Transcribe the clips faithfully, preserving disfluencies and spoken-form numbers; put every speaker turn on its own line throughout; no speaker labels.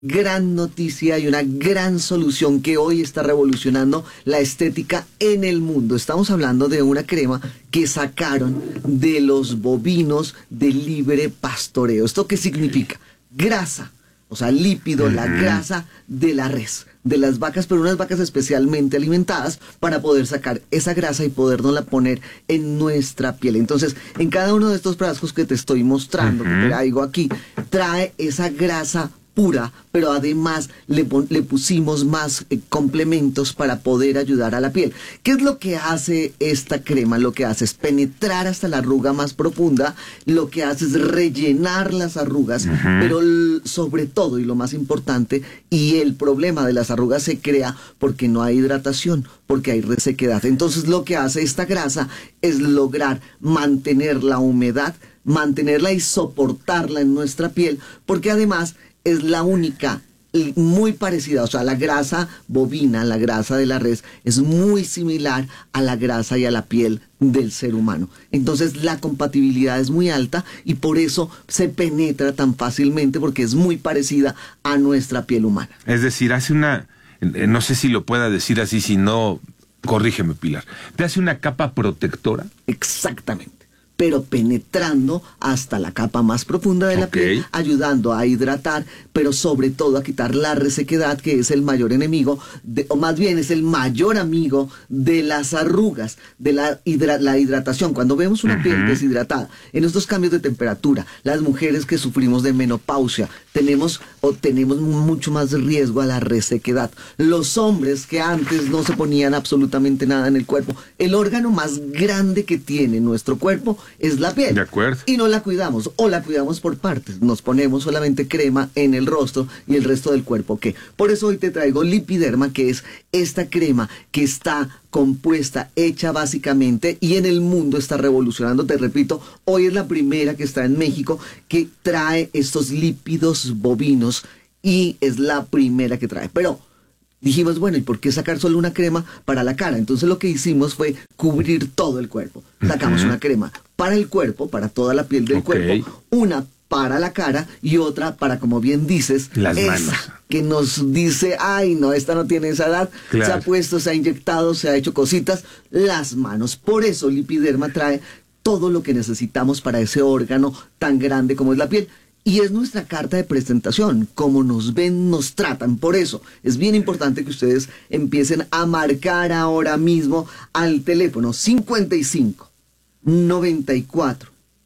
gran noticia y una gran solución que hoy está revolucionando la estética en el mundo. Estamos hablando de una crema que sacaron de los bovinos de libre pastoreo. ¿Esto qué significa? Grasa, o sea, lípido, uh-huh. la grasa de la res, de las vacas, pero unas vacas especialmente alimentadas para poder sacar esa grasa y podernosla poner en nuestra piel. Entonces, en cada uno de estos frascos que te estoy mostrando, uh-huh. que traigo aquí, trae esa grasa pura, pero además le, le pusimos más eh, complementos para poder ayudar a la piel. ¿Qué es lo que hace esta crema? Lo que hace es penetrar hasta la arruga más profunda, lo que hace es rellenar las arrugas, uh-huh. pero sobre todo, y lo más importante, y el problema de las arrugas se crea porque no hay hidratación, porque hay resequedad. Entonces lo que hace esta grasa es lograr mantener la humedad, mantenerla y soportarla en nuestra piel, porque además es la única, muy parecida, o sea, la grasa bovina, la grasa de la res, es muy similar a la grasa y a la piel del ser humano. Entonces la compatibilidad es muy alta y por eso se penetra tan fácilmente, porque es muy parecida a nuestra piel humana.
Es decir, hace una, no sé si lo pueda decir así, si no, corrígeme, Pilar, ¿te hace una capa protectora?
Exactamente, pero penetrando hasta la capa más profunda de la okay. piel, ayudando a hidratar, pero sobre todo a quitar la resequedad, que es el mayor enemigo, de, o más bien es el mayor amigo de las arrugas, de la, hidra, la hidratación. Cuando vemos una uh-huh. piel deshidratada, en estos cambios de temperatura, las mujeres que sufrimos de menopausia, tenemos o tenemos mucho más riesgo a la resequedad. Los hombres que antes no se ponían absolutamente nada en el cuerpo, el órgano más grande que tiene nuestro cuerpo es la piel.
De acuerdo.
Y no la cuidamos, o la cuidamos por partes. Nos ponemos solamente crema en el rostro y el resto del cuerpo, ¿qué? Por eso hoy te traigo Lipiderma, que es esta crema que está compuesta, hecha básicamente, y en el mundo está revolucionando. Te repito, hoy es la primera que está en México que trae estos lípidos bovinos y es la primera que trae. Pero dijimos, bueno, ¿y por qué sacar solo una crema para la cara? Entonces lo que hicimos fue cubrir todo el cuerpo. Sacamos uh-huh. una crema para el cuerpo, para toda la piel del okay. cuerpo, una para la cara y otra para, como bien dices,
las
esa
manos.
Que nos dice, ay, no, esta no tiene esa edad, claro. se ha puesto, se ha inyectado, se ha hecho cositas, las manos. Por eso Lipiderma trae todo lo que necesitamos para ese órgano tan grande como es la piel. Y es nuestra carta de presentación, como nos ven, nos tratan. Por eso es bien importante que ustedes empiecen a marcar ahora mismo al teléfono cincuenta y cinco, noventa y cuatro,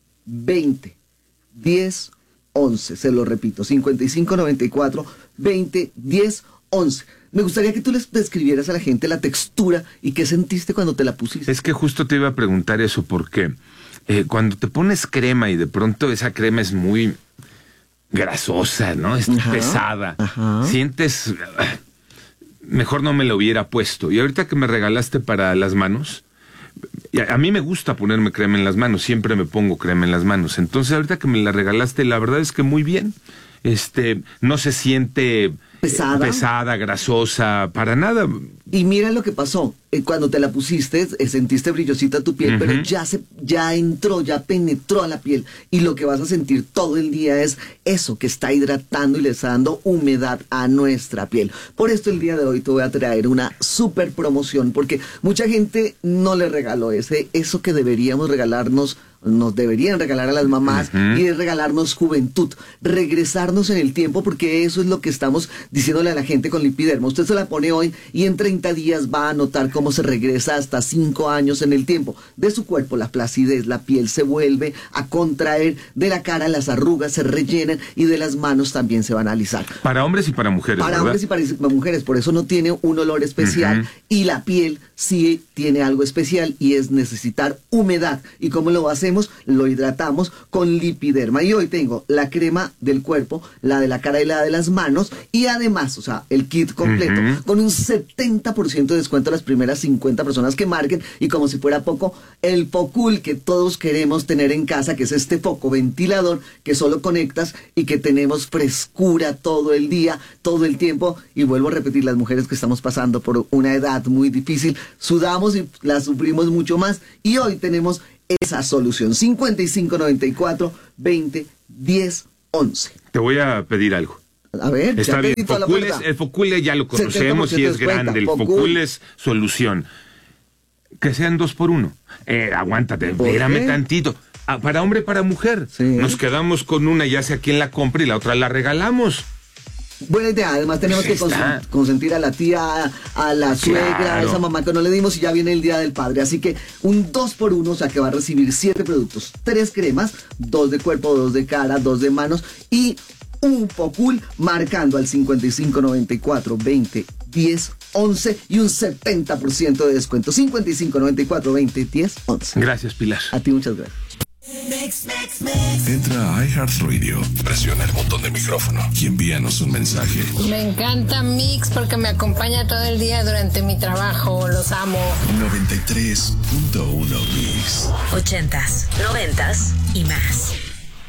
veinte, diez, once. Se lo repito, cincuenta y cinco, noventa y cuatro, veinte, diez, once. Me gustaría que tú les describieras a la gente la textura y qué sentiste cuando te la pusiste.
Es que justo te iba a preguntar eso, porque eh, cuando te pones crema y de pronto esa crema es muy grasosa, ¿no? Es ajá, pesada. Ajá. Sientes... Mejor no me lo hubiera puesto. Y ahorita que me regalaste para las manos, a, a mí me gusta ponerme crema en las manos. Siempre me pongo crema en las manos. Entonces, ahorita que me la regalaste, la verdad es que muy bien. Este, no se siente... Pesada. Pesada, grasosa, para nada.
Y mira lo que pasó. Eh, cuando te la pusiste, eh, sentiste brillosita tu piel, uh-huh. pero ya se, ya entró, ya penetró a la piel. Y lo que vas a sentir todo el día es eso, que está hidratando y le está dando humedad a nuestra piel. Por esto el día de hoy te voy a traer una super promoción, porque mucha gente no le regaló ese, eso que deberíamos regalarnos, nos deberían regalar a las mamás, uh-huh. y es regalarnos juventud, regresarnos en el tiempo, porque eso es lo que estamos diciéndole a la gente con Lipiderma. Usted se la pone hoy y en treinta días va a notar cómo se regresa hasta cinco años en el tiempo de su cuerpo. La placidez, la piel se vuelve a contraer, de la cara las arrugas se rellenan y de las manos también se van a alisar.
Para hombres y para mujeres,
Para
¿verdad?
hombres y para mujeres, por eso no tiene un olor especial, uh-huh. y la piel sí tiene algo especial y es necesitar humedad. ¿Y cómo lo hacemos? Lo hidratamos con Lipiderma. Y hoy tengo la crema del cuerpo, la de la cara y la de las manos, y además, o sea, el kit completo, uh-huh. con un setenta por ciento de descuento a las primeras cincuenta personas que marquen, y como si fuera poco, el Focul que todos queremos tener en casa, que es este foco ventilador que solo conectas y que tenemos frescura todo el día, todo el tiempo. Y vuelvo a repetir, las mujeres que estamos pasando por una edad muy difícil, sudamos y la sufrimos mucho más, y hoy tenemos esa solución. Cincuenta y cinco, noventa y cuatro, veinte, diez, once.
Te voy a pedir algo.
A ver,
está
ya
bien.
pedí toda la
Focul es-
oferta.
el Focul ya lo conocemos y es
setenta por ciento de
grande. El
descuento.
Focul
Focul.
es solución. Que sean dos por uno. Eh, aguántate,
¿Por
espérame
qué?
tantito. Ah, para hombre, para mujer.
Sí.
Nos quedamos con una, ya sea quien la compre y la otra la regalamos.
Buena idea, además tenemos
Pues
que
está.
consen- consentir a la tía, a la suegra, a
Claro.
esa mamá que no le dimos y ya viene el Día del Padre. Así que un dos por uno, o sea que va a recibir siete productos, tres cremas, dos de cuerpo, dos de cara, dos de manos y un Focul marcando al cincuenta y cinco noventa y cuatro veinte diez once y un setenta por ciento de descuento. cincuenta y cinco noventa y cuatro veinte diez once.
Gracias, Pilar.
A ti muchas gracias.
Entra a iHeartRadio, presiona el botón de micrófono y envíanos un mensaje.
Me encanta Mix porque me acompaña todo el día durante mi trabajo. Los amo.
noventa y tres punto uno Mix.
Ochentas, noventas y más.